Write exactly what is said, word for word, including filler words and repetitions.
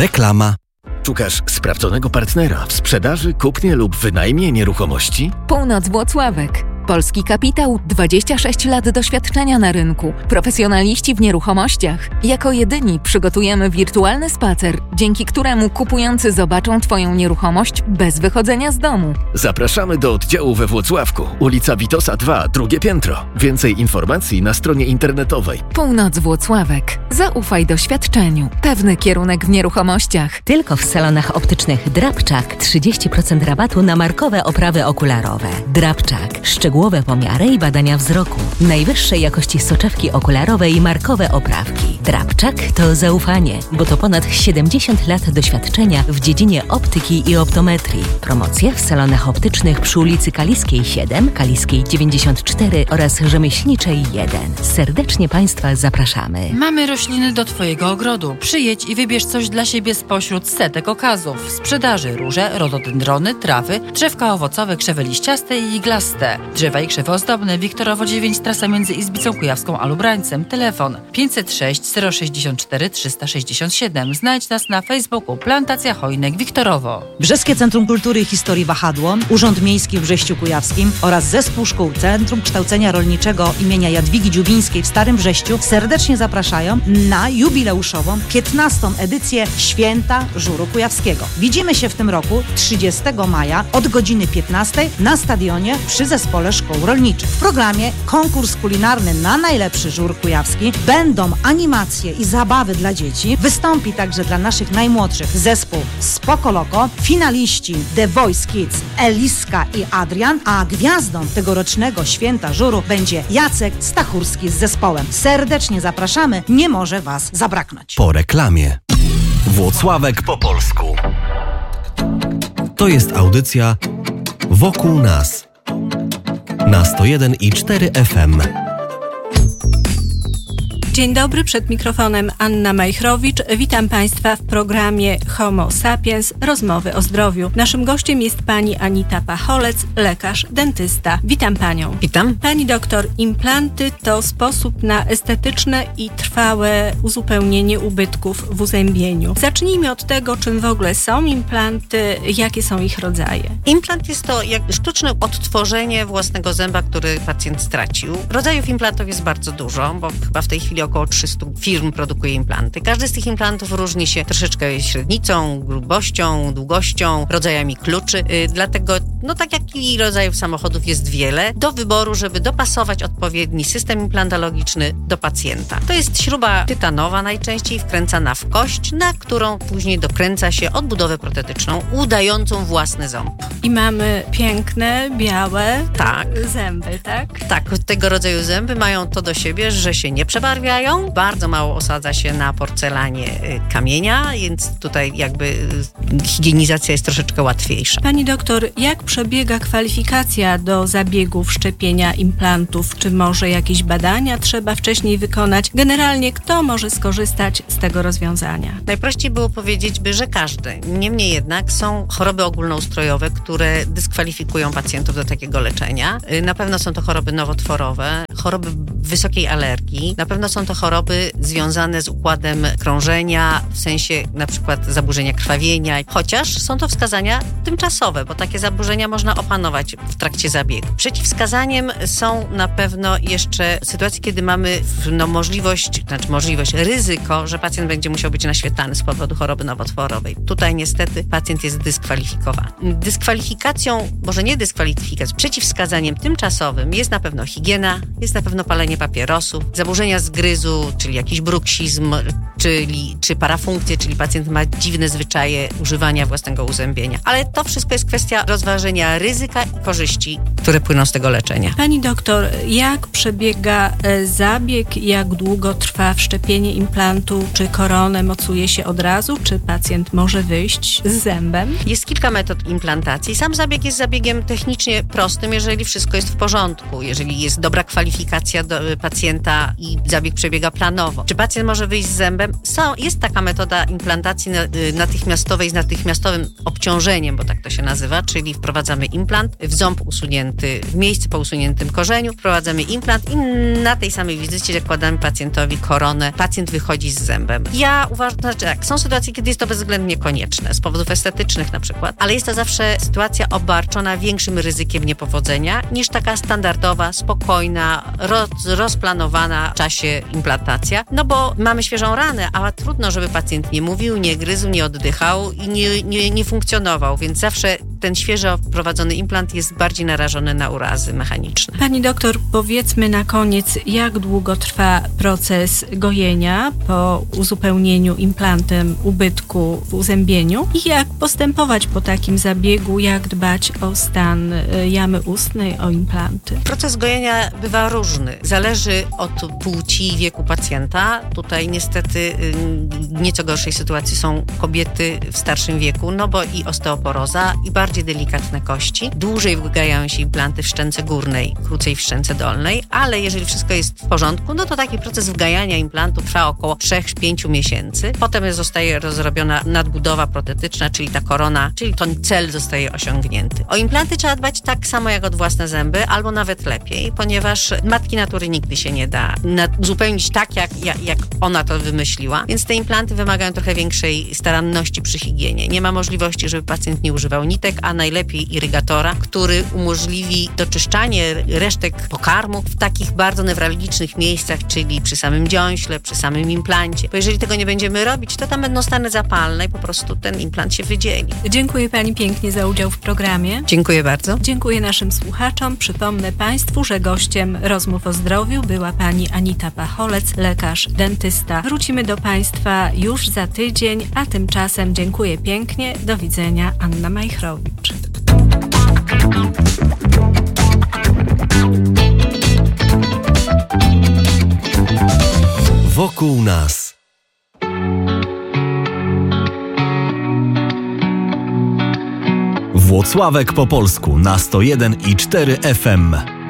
Reklama. Szukasz sprawdzonego partnera w sprzedaży, kupnie lub wynajmie nieruchomości? Północ Włocławek. Polski kapitał, dwadzieścia sześć lat doświadczenia na rynku, profesjonaliści w nieruchomościach. Jako jedyni przygotujemy wirtualny spacer, dzięki któremu kupujący zobaczą Twoją nieruchomość bez wychodzenia z domu. Zapraszamy do oddziału we Włocławku, ulica Witosa dwa, drugie piętro. Więcej informacji na stronie internetowej. Północ Włocławek. Zaufaj doświadczeniu. Pewny kierunek w nieruchomościach. Tylko w salonach optycznych Drabczak trzydzieści procent rabatu na markowe oprawy okularowe. Drabczak. Szczegółowe pomiary i badania wzroku. Najwyższej jakości soczewki okularowe i markowe oprawki. Drabczak to zaufanie, bo to ponad siedemdziesiąt lat doświadczenia w dziedzinie optyki i optometrii. Promocja w salonach optycznych przy ulicy Kaliskiej siedem, Kaliskiej dziewięćdziesiąt cztery oraz Rzemieślniczej jeden. Serdecznie Państwa zapraszamy. Mamy rośliny do Twojego ogrodu. Przyjedź i wybierz coś dla siebie spośród setek okazów. W sprzedaży róże, rododendrony, trawy, drzewka owocowe, krzewy liściaste i iglaste. Drzewa i krzewy ozdobne. Wiktorowo dziewięć, trasa między Izbicą Kujawską a Lubrańcem. Telefon pięćset sześć zero sześćdziesiąt cztery trzysta sześćdziesiąt siedem. Znajdź nas na Facebooku Plantacja Hojnek Wiktorowo. Brzeskie Centrum Kultury i Historii Wahadło, Urząd Miejski w Brześciu Kujawskim oraz Zespół Szkół Centrum Kształcenia Rolniczego imienia Jadwigi Dziubińskiej w Starym Brześciu serdecznie zapraszają na jubileuszową piętnastą edycję Święta Żuru Kujawskiego. Widzimy się w tym roku trzydziestego maja od godziny piętnastej na stadionie przy Zespole Szkół Rolniczych. W programie konkurs kulinarny na najlepszy żur kujawski, będą animacje i zabawy dla dzieci, wystąpi także dla naszych najmłodszych zespół Spoko Loko, finaliści The Voice Kids Eliska i Adrian, a gwiazdą tegorocznego Święta Żuru będzie Jacek Stachurski z zespołem. Serdecznie zapraszamy, nie może Was zabraknąć. Po reklamie. Włocławek po polsku. To jest audycja Wokół nas na sto jeden i cztery F M. Dzień dobry, przed mikrofonem Anna Majchrowicz. Witam Państwa w programie Homo Sapiens, rozmowy o zdrowiu. Naszym gościem jest pani Anita Pacholec, lekarz, dentysta. Witam Panią. Witam. Pani doktor, implanty to sposób na estetyczne i trwałe uzupełnienie ubytków w uzębieniu. Zacznijmy od tego, czym w ogóle są implanty, jakie są ich rodzaje. Implant jest to jak sztuczne odtworzenie własnego zęba, który pacjent stracił. Rodzajów implantów jest bardzo dużo, bo chyba w tej chwili około trzysta firm produkuje implanty. Każdy z tych implantów różni się troszeczkę średnicą, grubością, długością, rodzajami kluczy. Yy, dlatego, no tak jak i rodzajów samochodów jest wiele, do wyboru, żeby dopasować odpowiedni system implantologiczny do pacjenta. To jest śruba tytanowa najczęściej wkręcana w kość, na którą później dokręca się odbudowę protetyczną, udającą własny ząb. I mamy piękne, białe tak. zęby, tak? Tak, tego rodzaju zęby mają to do siebie, że się nie przebarwiają. Bardzo mało osadza się na porcelanie kamienia, więc tutaj jakby higienizacja jest troszeczkę łatwiejsza. Pani doktor, jak przebiega kwalifikacja do zabiegu wszczepienia implantów? Czy może jakieś badania trzeba wcześniej wykonać? Generalnie kto może skorzystać z tego rozwiązania? Najprościej było powiedzieć by, że każdy. Niemniej jednak są choroby ogólnoustrojowe, które dyskwalifikują pacjentów do takiego leczenia. Na pewno są to choroby nowotworowe, choroby wysokiej alergii, na pewno są to choroby związane z układem krążenia, w sensie na przykład zaburzenia krwawienia, chociaż są to wskazania tymczasowe, bo takie zaburzenia można opanować w trakcie zabiegu. Przeciwwskazaniem są na pewno jeszcze sytuacje, kiedy mamy no, możliwość, znaczy możliwość, ryzyko, że pacjent będzie musiał być naświetlany z powodu choroby nowotworowej. Tutaj niestety pacjent jest dyskwalifikowany. Dyskwalifikacją, może nie dyskwalifikacją, przeciwwskazaniem tymczasowym jest na pewno higiena, jest na pewno palenie papierosów, zaburzenia zgryzu, czyli jakiś bruksizm, czyli, czy parafunkcje, czyli pacjent ma dziwne zwyczaje używania własnego uzębienia. Ale to wszystko jest kwestia rozważenia ryzyka i korzyści, które płyną z tego leczenia. Pani doktor, jak przebiega zabieg, jak długo trwa wszczepienie implantu? Czy koronę mocuje się od razu, czy pacjent może wyjść z zębem? Jest kilka metod implantacji. Sam zabieg jest zabiegiem technicznie prostym, jeżeli wszystko jest w porządku, jeżeli jest dobra kwalifikacja do pacjenta i zabieg przebiega planowo. Czy pacjent może wyjść z zębem? Są, jest taka metoda implantacji natychmiastowej z natychmiastowym obciążeniem, bo tak to się nazywa, czyli wprowadzamy implant w ząb usunięty, w miejsce po usuniętym korzeniu, wprowadzamy implant i na tej samej wizycie zakładamy pacjentowi koronę. Pacjent wychodzi z zębem. Ja uważam, to znaczy tak, są sytuacje, kiedy jest to bezwzględnie konieczne, z powodów estetycznych na przykład, ale jest to zawsze sytuacja obarczona większym ryzykiem niepowodzenia niż taka standardowa, spokojna, roz, rozplanowana w czasie implantacja, no bo mamy świeżą ranę, a trudno, żeby pacjent nie mówił, nie gryzł, nie oddychał i nie, nie, nie funkcjonował, więc zawsze ten świeżo wprowadzony implant jest bardziej narażony na urazy mechaniczne. Pani doktor, powiedzmy na koniec, jak długo trwa proces gojenia po uzupełnieniu implantem ubytku w uzębieniu i jak postępować po takim zabiegu, jak dbać o stan jamy ustnej, o implanty? Proces gojenia bywa różny. Zależy od płci i wieku pacjenta. Tutaj niestety w nieco gorszej sytuacji są kobiety w starszym wieku, no bo i osteoporoza, i bardziej delikatne kości. Dłużej wgajają się implanty w szczęce górnej, krócej w szczęce dolnej, ale jeżeli wszystko jest w porządku, no to taki proces wgajania implantu trwa około trzy do pięciu miesięcy. Potem zostaje rozrobiona nadbudowa protetyczna, czyli ta korona, czyli ten cel zostaje osiągnięty. O implanty trzeba dbać tak samo jak od własne zęby, albo nawet lepiej, ponieważ matki natury nigdy się nie da uzupełnić tak, jak, jak, jak ona to wymyśliła, więc te implanty wymagają trochę większej staranności przy higienie. Nie ma możliwości, żeby pacjent nie używał nitek, a najlepiej irygatora, który umożliwi doczyszczanie resztek pokarmu w takich bardzo newralgicznych miejscach, czyli przy samym dziąśle, przy samym implancie. Bo jeżeli tego nie będziemy robić, to tam będą stany zapalne i po prostu ten implant się wydzieli. Dziękuję Pani pięknie za udział w programie. Dziękuję bardzo. Dziękuję naszym słuchaczom. Przypomnę Państwu, że gościem Rozmów o Zdrowiu była Pani Anita Pacholec, lekarz dentysta. Wrócimy do Państwa już za tydzień, a tymczasem dziękuję pięknie. Do widzenia. Anna Majchrowicz. Wokół nas. Włocławek po polsku na sto jeden i cztery F M.